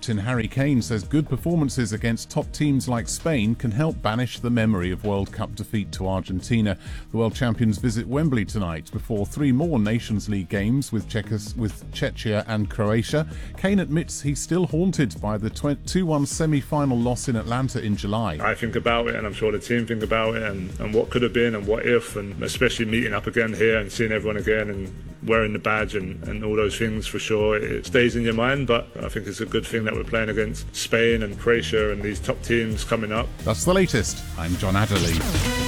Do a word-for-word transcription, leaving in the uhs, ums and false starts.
captain Harry Kane says good performances against top teams like Spain can help banish the memory of World Cup defeat to Argentina. The world champions visit Wembley tonight before three more Nations League games with, Czechos, with Czechia and Croatia. Kane admits he's still haunted by the two one semi-final loss in Atlanta in July. I think about it, and I'm sure the team think about it, and, and what could have been and what if, and especially meeting up again here and seeing everyone again and wearing the badge and, and all those things, for sure it stays in your mind. But I think it's a good thing that we're playing against Spain and Croatia and these top teams coming up. That's the latest. I'm John Adderley.